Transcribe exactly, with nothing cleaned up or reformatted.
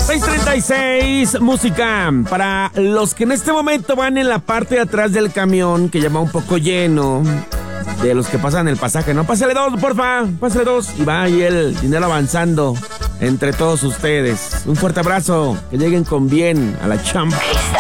seis treinta y seis, música para los que en este momento van en la parte de atrás del camión que ya va un poco lleno. De los que pasan el pasaje, ¿no? Pásale dos, porfa, pásale dos. Y va ahí el dinero avanzando entre todos ustedes. Un fuerte abrazo, que lleguen con bien a la chamba.